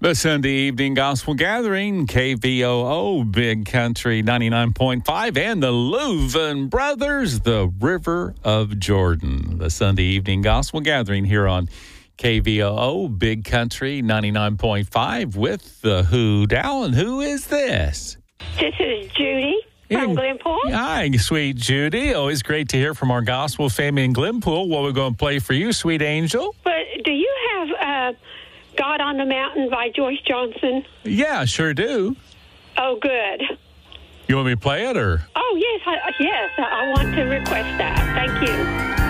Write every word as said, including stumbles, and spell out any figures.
The Sunday Evening Gospel Gathering, K V O O, Big Country ninety-nine point five, and the Leuven Brothers, the River of Jordan. The Sunday Evening Gospel Gathering here on K V O O, Big Country ninety-nine point five with the Who Dow. And who is this? This is Judy from Glenpool. Hi, sweet Judy. Always great to hear from our gospel family in Glenpool. What are we going to play for you, sweet angel? But do you have uh, God on the Mountain by Joyce Johnson? Yeah, sure do. Oh, good. You want me to play it, or? Oh, yes, I, yes, I want to request that. Thank you.